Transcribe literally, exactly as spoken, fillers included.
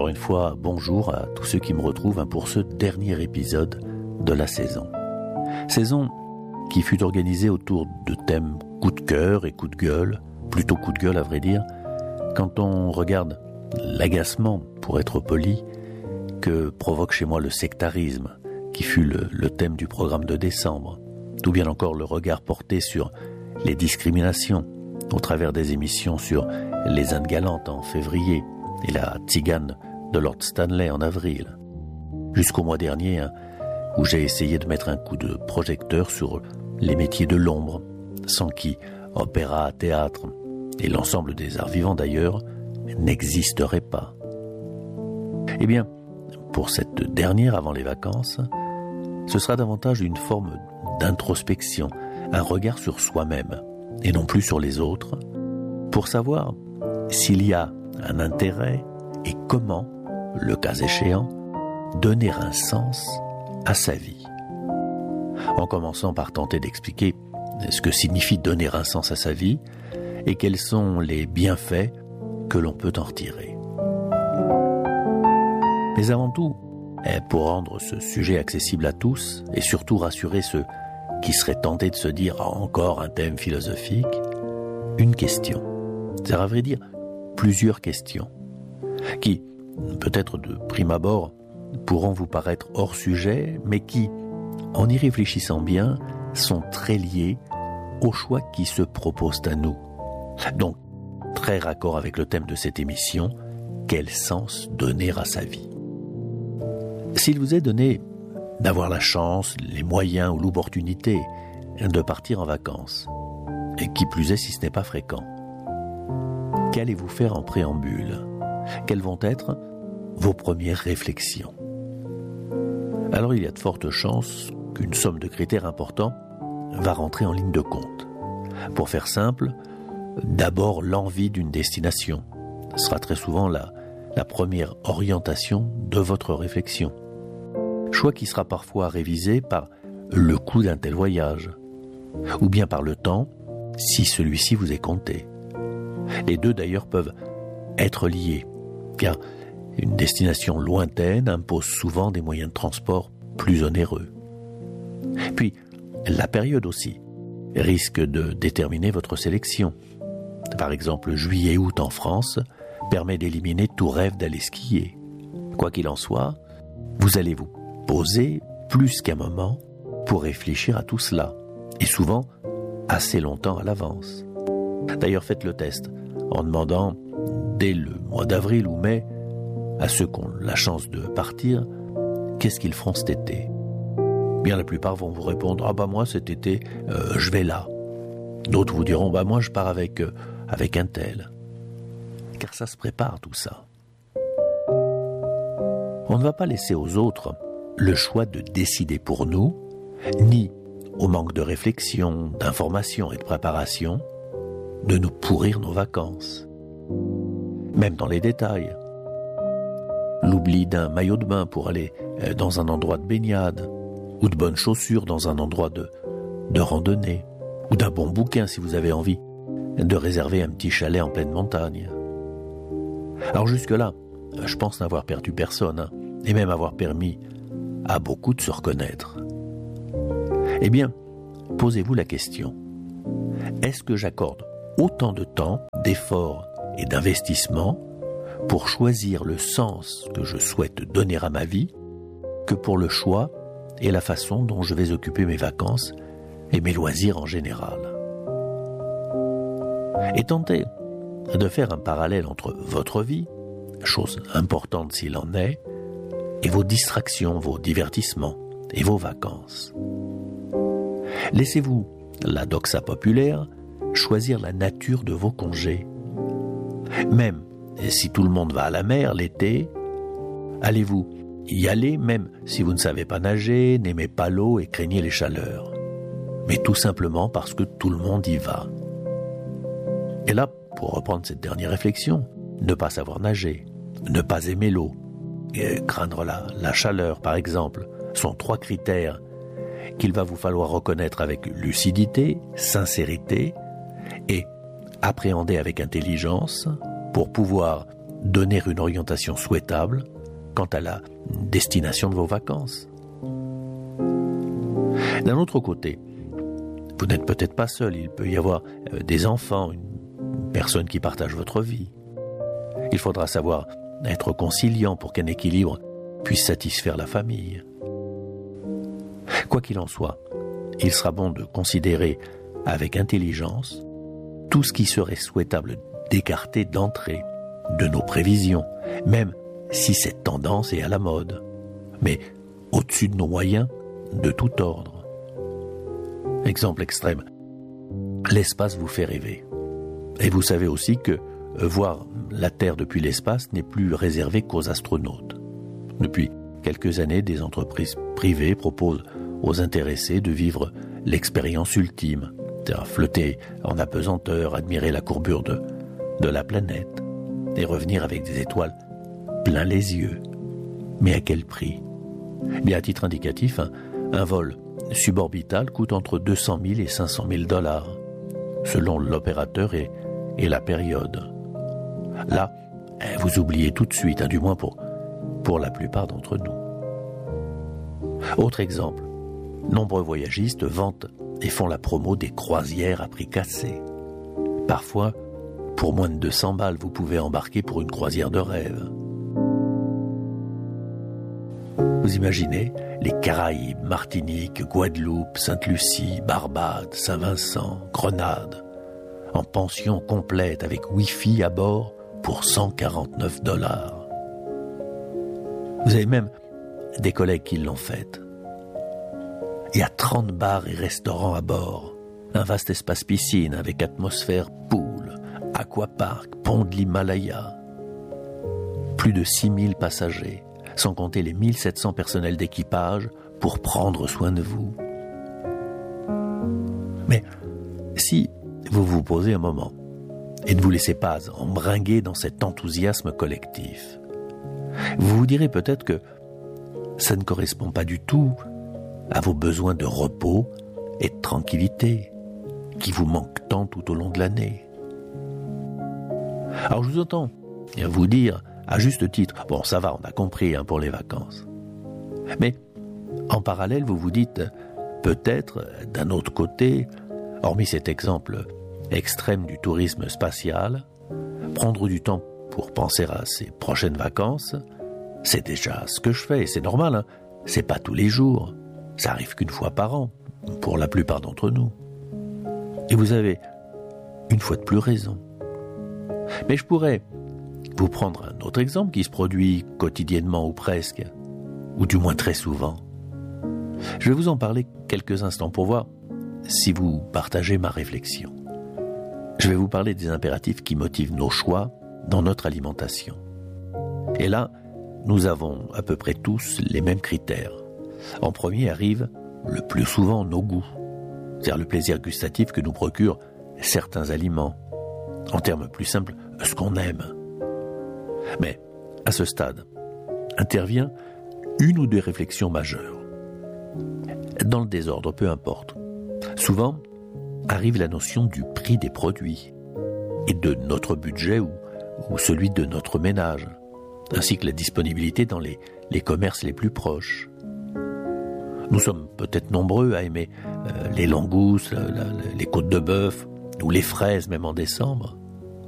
Encore une fois, bonjour à tous ceux qui me retrouvent pour ce dernier épisode de la saison. Saison qui fut organisée autour de thèmes coup de cœur et coup de gueule, plutôt coup de gueule à vrai dire, quand on regarde l'agacement, pour être poli, que provoque chez moi le sectarisme, qui fut le, le thème du programme de décembre, ou bien encore le regard porté sur les discriminations, au travers des émissions sur les Indes galantes en février et la tzigane de Lord Stanley en avril, jusqu'au mois dernier, hein, où j'ai essayé de mettre un coup de projecteur sur les métiers de l'ombre, sans qui opéra, théâtre et l'ensemble des arts vivants d'ailleurs n'existeraient pas. Eh bien, pour cette dernière avant les vacances, ce sera davantage une forme d'introspection, un regard sur soi-même et non plus sur les autres, pour savoir s'il y a un intérêt et comment, le cas échéant, donner un sens à sa vie. En commençant par tenter d'expliquer ce que signifie donner un sens à sa vie et quels sont les bienfaits que l'on peut en retirer. Mais avant tout, pour rendre ce sujet accessible à tous et surtout rassurer ceux qui seraient tentés de se dire ah, encore un thème philosophique, une question. C'est à vrai dire plusieurs questions qui, peut-être de prime abord, pourront vous paraître hors sujet, mais qui, en y réfléchissant bien, sont très liées aux choix qui se proposent à nous. Donc, très raccord avec le thème de cette émission, quel sens donner à sa vie ? S'il vous est donné d'avoir la chance, les moyens ou l'opportunité de partir en vacances, et qui plus est si ce n'est pas fréquent, qu'allez-vous faire en préambule ? Quelles vont être vos premières réflexions ? Alors il y a de fortes chances qu'une somme de critères importants va rentrer en ligne de compte. Pour faire simple, d'abord l'envie d'une destination sera très souvent la, la première orientation de votre réflexion. Choix qui sera parfois révisé par le coût d'un tel voyage, ou bien par le temps, si celui-ci vous est compté. Les deux d'ailleurs peuvent être liés, car une destination lointaine impose souvent des moyens de transport plus onéreux. Puis, la période aussi risque de déterminer votre sélection. Par exemple, juillet-août en France permet d'éliminer tout rêve d'aller skier. Quoi qu'il en soit, vous allez vous poser plus qu'un moment pour réfléchir à tout cela, et souvent assez longtemps à l'avance. D'ailleurs, faites le test en demandant, dès le mois d'avril ou mai, à ceux qui ont la chance de partir, qu'est-ce qu'ils feront cet été ? Bien la plupart vont vous répondre « Ah bah moi cet été, euh, je vais là ». D'autres vous diront « Bah moi je pars avec, euh, avec un tel ». Car ça se prépare tout ça. On ne va pas laisser aux autres le choix de décider pour nous, ni au manque de réflexion, d'information et de préparation, de nous pourrir nos vacances. Même dans les détails. L'oubli d'un maillot de bain pour aller dans un endroit de baignade, ou de bonnes chaussures dans un endroit de, de randonnée, ou d'un bon bouquin si vous avez envie de réserver un petit chalet en pleine montagne. Alors jusque-là, je pense n'avoir perdu personne, hein, et même avoir permis à beaucoup de se reconnaître. Eh bien, posez-vous la question. Est-ce que j'accorde autant de temps, d'efforts et d'investissement pour choisir le sens que je souhaite donner à ma vie que pour le choix et la façon dont je vais occuper mes vacances et mes loisirs en général ? Et tentez de faire un parallèle entre votre vie, chose importante s'il en est, et vos distractions, vos divertissements et vos vacances. Laissez-vous, la doxa populaire, choisir la nature de vos congés. Même si tout le monde va à la mer l'été, allez-vous y aller même si vous ne savez pas nager, n'aimez pas l'eau et craignez les chaleurs. Mais tout simplement parce que tout le monde y va. Et là, pour reprendre cette dernière réflexion, ne pas savoir nager, ne pas aimer l'eau, et craindre la, la chaleur par exemple, sont trois critères qu'il va vous falloir reconnaître avec lucidité, sincérité et appréhender avec intelligence pour pouvoir donner une orientation souhaitable quant à la destination de vos vacances. D'un autre côté, vous n'êtes peut-être pas seul, il peut y avoir des enfants, une personne qui partage votre vie. Il faudra savoir être conciliant pour qu'un équilibre puisse satisfaire la famille. Quoi qu'il en soit, il sera bon de considérer avec intelligence tout ce qui serait souhaitable d'écarter d'entrée de nos prévisions, même si cette tendance est à la mode, mais au-dessus de nos moyens de tout ordre. Exemple extrême, l'espace vous fait rêver. Et vous savez aussi que voir la Terre depuis l'espace n'est plus réservé qu'aux astronautes. Depuis quelques années, des entreprises privées proposent aux intéressés de vivre l'expérience ultime, c'est-à-dire flotter en apesanteur, admirer la courbure de, de la planète et revenir avec des étoiles plein les yeux. Mais à quel prix ? Bien, à titre indicatif, un, un vol suborbital coûte entre deux cent mille et cinq cent mille dollars, selon l'opérateur et, et la période. Là, vous oubliez tout de suite, hein, du moins pour, pour la plupart d'entre nous. Autre exemple, nombreux voyagistes vantent et font la promo des croisières à prix cassé. Parfois, pour moins de deux cents balles, vous pouvez embarquer pour une croisière de rêve. Vous imaginez les Caraïbes, Martinique, Guadeloupe, Sainte-Lucie, Barbade, Saint-Vincent, Grenade, en pension complète avec Wi-Fi à bord pour cent quarante-neuf dollars. Vous avez même des collègues qui l'ont faite. Il y a trente bars et restaurants à bord, un vaste espace piscine avec atmosphère pool, aquapark, pont de l'Himalaya. Plus de six mille passagers, sans compter les mille sept cents personnels d'équipage pour prendre soin de vous. Mais si vous vous posez un moment et ne vous laissez pas embringuer dans cet enthousiasme collectif, vous vous direz peut-être que ça ne correspond pas du tout à vos besoins de repos et de tranquillité qui vous manquent tant tout au long de l'année. Alors je vous entends vous dire, à juste titre, bon ça va, on a compris hein, pour les vacances. Mais en parallèle, vous vous dites, peut-être d'un autre côté, hormis cet exemple extrême du tourisme spatial, prendre du temps pour penser à ses prochaines vacances, c'est déjà ce que je fais, et c'est normal, hein, c'est pas tous les jours. Ça arrive qu'une fois par an, pour la plupart d'entre nous. Et vous avez une fois de plus raison. Mais je pourrais vous prendre un autre exemple qui se produit quotidiennement ou presque, ou du moins très souvent. Je vais vous en parler quelques instants pour voir si vous partagez ma réflexion. Je vais vous parler des impératifs qui motivent nos choix dans notre alimentation. Et là, nous avons à peu près tous les mêmes critères. En premier arrive, le plus souvent, nos goûts, c'est-à-dire le plaisir gustatif que nous procurent certains aliments. En termes plus simples, ce qu'on aime. Mais, à ce stade, intervient une ou deux réflexions majeures. Dans le désordre, peu importe. Souvent, arrive la notion du prix des produits et de notre budget ou, ou celui de notre ménage, ainsi que la disponibilité dans les, les commerces les plus proches. Nous sommes peut-être nombreux à aimer euh, les langoustes, la, la, les côtes de bœuf ou les fraises même en décembre.